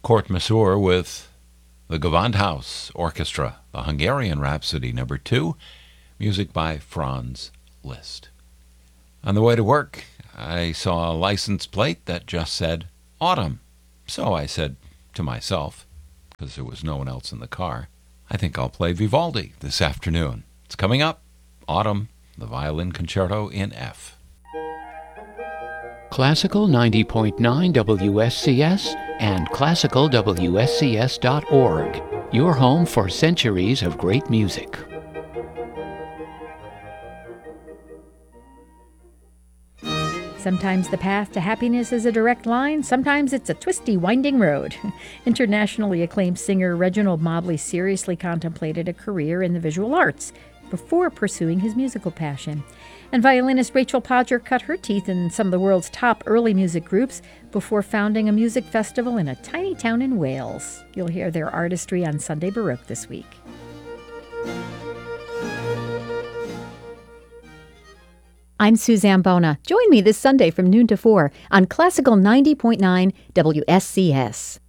Kurt Masur with the Gewandhaus Orchestra, the Hungarian Rhapsody No. 2, music by Franz Liszt. On the way to work, I saw a license plate that just said Autumn. So I said to myself, because there was no one else in the car, I think I'll play Vivaldi this afternoon. It's coming up, Autumn, the Violin Concerto in F. Classical 90.9 WSCS and classicalwscs.org, your home for centuries of great music. Sometimes the path to happiness is a direct line, sometimes it's a twisty, winding road. Internationally acclaimed singer Reginald Mobley seriously contemplated a career in the visual arts before pursuing his musical passion. And violinist Rachel Podger cut her teeth in some of the world's top early music groups before founding a music festival in a tiny town in Wales. You'll hear their artistry on Sunday Baroque this week. I'm Suzanne Bona. Join me this Sunday from noon to 4 on Classical 90.9 WSCS.